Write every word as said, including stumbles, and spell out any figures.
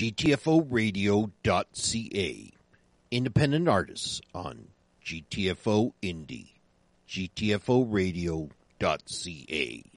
G T F O radio dot C A. Independent artists on G T F O Indie. G T F O radio dot C A.